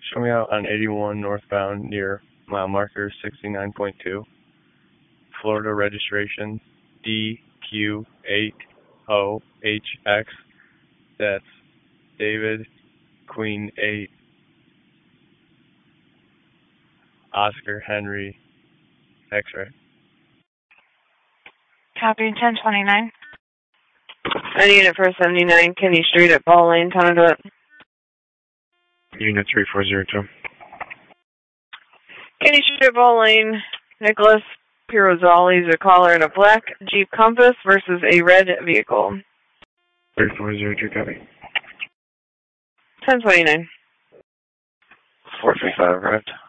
Show me out on 81 northbound near mile marker 69.2. Florida registration DQ8OHX. That's David Queen 8 Oscar Henry X-ray. Copy 1029. Unit 479, Kenny Street at Ball Lane, Tonawanda. Unit 3402. Kenny Street at Ball Lane, Nicholas Pirozzoli is a caller in a black Jeep Compass versus a red vehicle. 3402, copy. 1029. 435, right?